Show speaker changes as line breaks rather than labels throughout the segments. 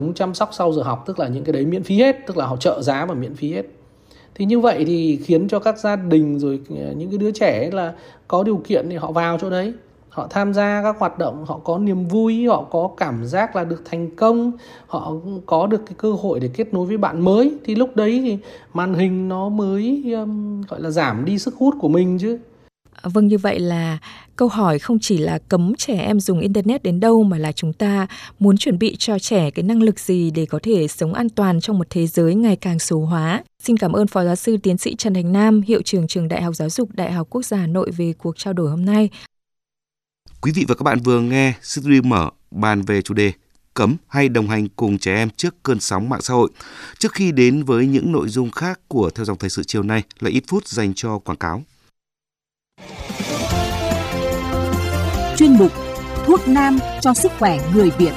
chăm sóc sau giờ học, tức là những cái đấy miễn phí hết, tức là họ trợ giá và miễn phí hết. Thì như vậy thì khiến cho các gia đình rồi những cái đứa trẻ ấy là có điều kiện thì họ vào chỗ đấy, họ tham gia các hoạt động, họ có niềm vui, họ có cảm giác là được thành công, họ có được cái cơ hội để kết nối với bạn mới. Thì lúc đấy thì màn hình nó mới gọi là giảm đi sức hút của mình chứ.
Vâng, như vậy là câu hỏi không chỉ là cấm trẻ em dùng Internet đến đâu mà là chúng ta muốn chuẩn bị cho trẻ cái năng lực gì để có thể sống an toàn trong một thế giới ngày càng số hóa. Xin cảm ơn Phó Giáo sư Tiến sĩ Trần Thành Nam, Hiệu trưởng Trường Đại học Giáo dục Đại học Quốc gia Hà Nội về cuộc trao đổi hôm nay.
Quý vị và các bạn vừa nghe Studio Mở bàn về chủ đề cấm hay đồng hành cùng trẻ em trước cơn sóng mạng xã hội. Trước khi đến với những nội dung khác của Theo dòng thời sự chiều nay là ít phút dành cho quảng cáo.
Chuyên mục Thuốc nam cho sức khỏe người Việt.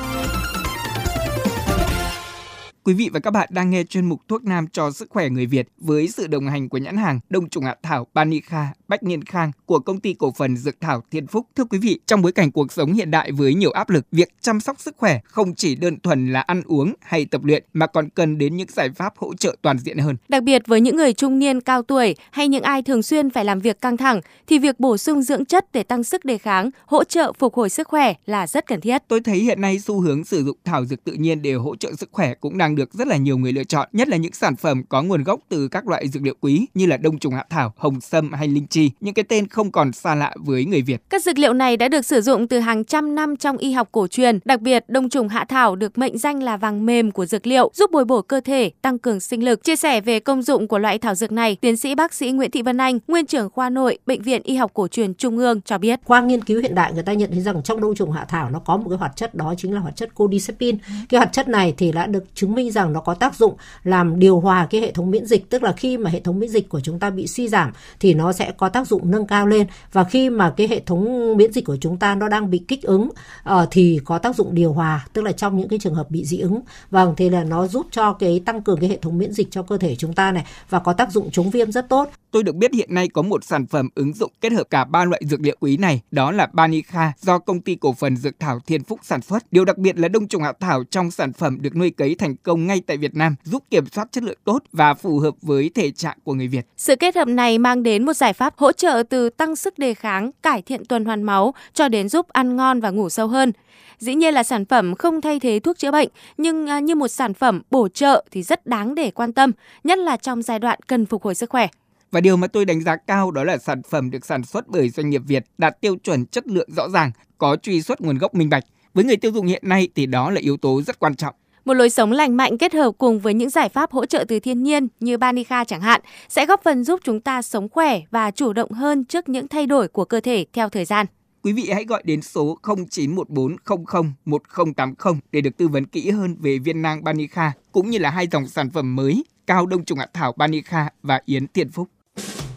Quý vị và các bạn đang nghe chuyên mục Thuốc nam cho sức khỏe người Việt với sự đồng hành của nhãn hàng Đông Trùng Hạ Thảo, Banica, Bách Niên Khang của Công ty Cổ phần Dược thảo Thiên Phúc. Thưa quý vị, trong bối cảnh cuộc sống hiện đại với nhiều áp lực, việc chăm sóc sức khỏe không chỉ đơn thuần là ăn uống hay tập luyện mà còn cần đến những giải pháp hỗ trợ toàn diện hơn.
Đặc biệt với những người trung niên cao tuổi hay những ai thường xuyên phải làm việc căng thẳng thì việc bổ sung dưỡng chất để tăng sức đề kháng, hỗ trợ phục hồi sức khỏe là rất cần thiết.
Tôi thấy hiện nay xu hướng sử dụng thảo dược tự nhiên để hỗ trợ sức khỏe cũng đang được rất là nhiều người lựa chọn, nhất là những sản phẩm có nguồn gốc từ các loại dược liệu quý như là Đông Trùng Hạ Thảo, Hồng Sâm hay Linh Chi, những cái tên không còn xa lạ với người Việt.
Các dược liệu này đã được sử dụng từ hàng trăm năm trong y học cổ truyền. Đặc biệt, Đông Trùng Hạ Thảo được mệnh danh là vàng mềm của dược liệu, giúp bồi bổ cơ thể, tăng cường sinh lực. Chia sẻ về công dụng của loại thảo dược này, tiến sĩ bác sĩ Nguyễn Thị Vân Anh, nguyên trưởng khoa nội Bệnh viện Y học Cổ truyền Trung ương cho biết.
Qua nghiên cứu hiện đại, người ta nhận thấy rằng trong Đông Trùng Hạ Thảo nó có một cái hoạt chất, đó chính là hoạt chất cordycepin. Cái hoạt chất này thì đã được chứng minh rằng nó có tác dụng làm điều hòa cái hệ thống miễn dịch, tức là khi mà hệ thống miễn dịch của chúng ta bị suy giảm thì nó sẽ có tác dụng nâng cao lên, và khi mà cái hệ thống miễn dịch của chúng ta nó đang bị kích ứng thì có tác dụng điều hòa, tức là trong những cái trường hợp bị dị ứng. Vâng, thế là nó giúp cho cái tăng cường cái hệ thống miễn dịch cho cơ thể chúng ta này, và có tác dụng chống viêm rất tốt.
Tôi được biết hiện nay có một sản phẩm ứng dụng kết hợp cả ba loại dược liệu quý này, đó là Banica do Công ty Cổ phần Dược thảo Thiên Phúc sản xuất. Điều đặc biệt là Đông Trùng Hạ Thảo trong sản phẩm được nuôi cấy thành công ngay tại Việt Nam, giúp kiểm soát chất lượng tốt và phù hợp với thể trạng của người Việt.
Sự kết hợp này mang đến một giải pháp hỗ trợ từ tăng sức đề kháng, cải thiện tuần hoàn máu cho đến giúp ăn ngon và ngủ sâu hơn. Dĩ nhiên là sản phẩm không thay thế thuốc chữa bệnh, nhưng như một sản phẩm bổ trợ thì rất đáng để quan tâm, nhất là trong giai đoạn cần phục hồi sức khỏe.
Và điều mà tôi đánh giá cao đó là sản phẩm được sản xuất bởi doanh nghiệp Việt, đạt tiêu chuẩn chất lượng rõ ràng, có truy xuất nguồn gốc minh bạch. Với người tiêu dùng hiện nay thì đó là yếu tố rất quan trọng.
Một lối sống lành mạnh kết hợp cùng với những giải pháp hỗ trợ từ thiên nhiên như Banica chẳng hạn sẽ góp phần giúp chúng ta sống khỏe và chủ động hơn trước những thay đổi của cơ thể theo thời gian.
Quý vị hãy gọi đến số 0914001080 để được tư vấn kỹ hơn về viên nang Banica cũng như là hai dòng sản phẩm mới Cao Đông Trùng Hạ Thảo Banica và Yến Thiên Phúc.